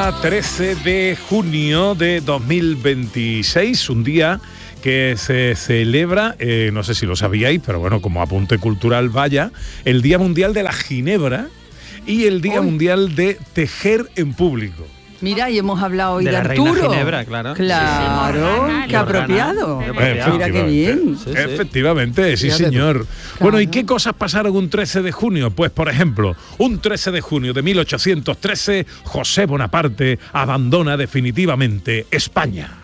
día 13 de junio de 2026, un día que se celebra, no sé si lo sabíais, pero bueno, como apunte cultural vaya, el Día Mundial de la Ginebra y el Día Mundial de Tejer en Público. Mira, y hemos hablado hoy de la Arturo. reina Ginebra, claro. Claro, Sí, sí. qué apropiado. Mira qué bien. Sí, sí. Efectivamente, sí, señor. Claro. Bueno, ¿y qué cosas pasaron un 13 de junio? Pues, por ejemplo, un 13 de junio de 1813, José Bonaparte abandona definitivamente España.